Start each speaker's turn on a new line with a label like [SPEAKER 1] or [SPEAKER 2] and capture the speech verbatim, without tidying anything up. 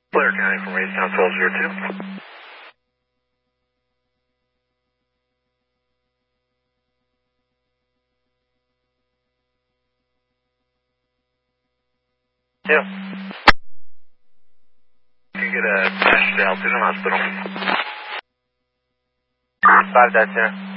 [SPEAKER 1] Blair County from Raystown twelve zero two. Yeah. You can get a dash to Altoona Hospital. five dash zero.